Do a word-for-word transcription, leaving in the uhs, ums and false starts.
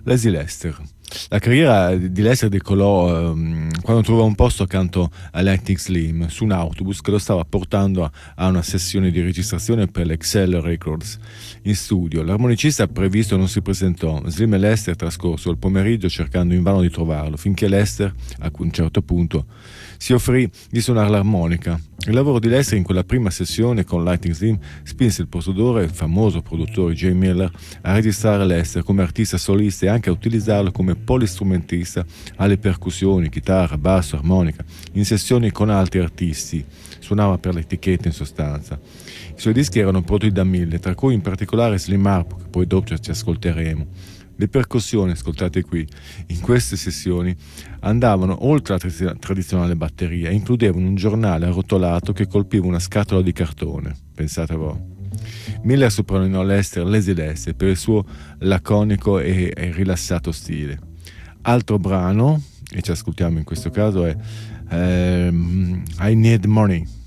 Lazy Lester. La carriera di Lester decollò um, quando trovò un posto accanto a Lightning Slim su un autobus che lo stava portando a, a una sessione di registrazione per l'Excel Records in studio. L'armonicista previsto non si presentò. Slim e Lester trascorsero il pomeriggio cercando invano di trovarlo, finché Lester, a un certo punto, si offrì di suonare l'armonica. Il lavoro di Lester in quella prima sessione con Lightning Slim spinse il produttore, il famoso produttore Jay Miller, a registrare Lester come artista solista e anche a utilizzarlo come polistrumentista alle percussioni, chitarra, basso, armonica, in sessioni con altri artisti. Suonava per l'etichetta in sostanza. I suoi dischi erano prodotti da mille, tra cui in particolare Slim Harpo, che poi dopo ci ascolteremo. Le percussioni ascoltate qui, in queste sessioni, andavano oltre la tradizionale batteria e includevano un giornale arrotolato che colpiva una scatola di cartone. Pensate a voi. Miller soprannonnò Lester Lazy Lester per il suo laconico e, e rilassato stile. Altro brano, e ci ascoltiamo in questo caso, è um, I Need Money.